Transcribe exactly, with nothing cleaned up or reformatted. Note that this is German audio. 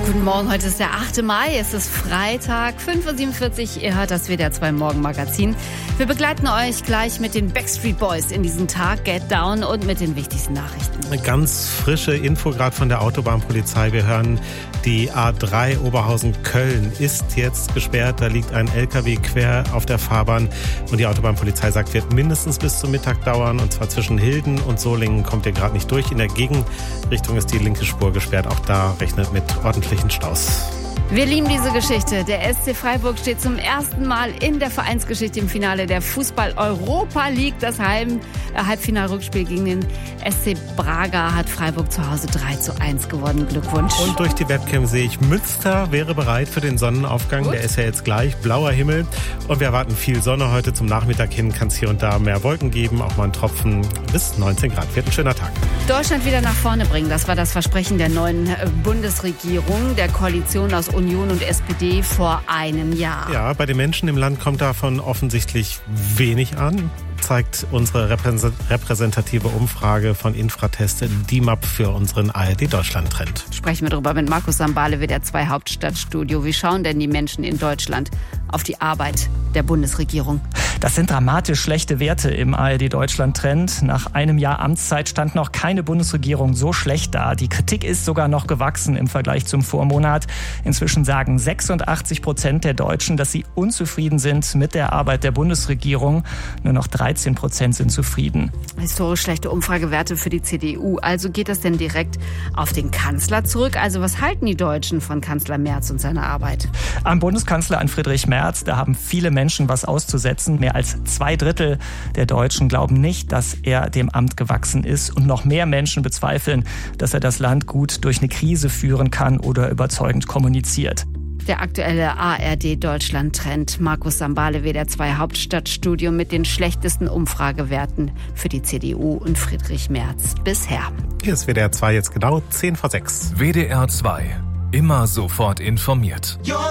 Guten Morgen, heute ist der achte Mai, es ist Freitag, fünf Uhr siebenundvierzig, ihr hört das W D R zwei Morgenmagazin. Wir begleiten euch gleich mit den Backstreet Boys in diesen Tag, Get Down und mit den wichtigsten Nachrichten. Eine ganz frische Info gerade von der Autobahnpolizei. Wir hören, die A drei Oberhausen-Köln ist jetzt gesperrt. Da liegt ein L K W quer auf der Fahrbahn und die Autobahnpolizei sagt, wird mindestens bis zum Mittag dauern. Und zwar zwischen Hilden und Solingen kommt ihr gerade nicht durch. In der Gegenrichtung ist die linke Spur gesperrt. Auch da rechnet mit ordentlichen Staus. Wir lieben diese Geschichte. Der S C Freiburg steht zum ersten Mal in der Vereinsgeschichte im Finale der Fußball-Europa League. Das Halb- äh, Halbfinalrückspiel gegen den S C Braga hat Freiburg zu Hause drei zu eins gewonnen. Glückwunsch. Und durch die Webcam sehe ich, Münster wäre bereit für den Sonnenaufgang. Gut. Der ist ja jetzt gleich, blauer Himmel. Und wir erwarten viel Sonne heute. Zum Nachmittag hin kann es hier und da mehr Wolken geben. Auch mal ein Tropfen bis neunzehn Grad. Wird ein schöner Tag. Deutschland wieder nach vorne bringen. Das war das Versprechen der neuen Bundesregierung, der Koalition aus Union und S P D vor einem Jahr. Ja, bei den Menschen im Land kommt davon offensichtlich wenig an, zeigt unsere repräsentative Umfrage von Infratest, D M A P für unseren A R D-Deutschland-Trend. Sprechen wir darüber mit Markus Sambale, W D R zwei Hauptstadtstudio. Wie schauen denn die Menschen in Deutschland auf die Arbeit der Bundesregierung? Das sind dramatisch schlechte Werte im A R D-Deutschland-Trend. Nach einem Jahr Amtszeit stand noch keine Bundesregierung so schlecht da. Die Kritik ist sogar noch gewachsen im Vergleich zum Vormonat. Inzwischen sagen sechsundachtzig Prozent der Deutschen, dass sie unzufrieden sind mit der Arbeit der Bundesregierung. Nur noch dreizehn Prozent sind zufrieden. Historisch schlechte Umfragewerte für die C D U. Also geht das denn direkt auf den Kanzler zurück? Also was halten die Deutschen von Kanzler Merz und seiner Arbeit? Am Bundeskanzler, an Friedrich Merz, da haben viele Menschen was auszusetzen. Mehr als zwei Drittel der Deutschen glauben nicht, dass er dem Amt gewachsen ist. Und noch mehr Menschen bezweifeln, dass er das Land gut durch eine Krise führen kann oder überzeugend kommuniziert. Der aktuelle A R D-Deutschland-Trend. Markus Sambale, W D R zwei Hauptstadtstudio mit den schlechtesten Umfragewerten für die C D U und Friedrich Merz bisher. Hier ist W D R zwei jetzt genau zehn vor sechs. W D R zwei. Immer sofort informiert.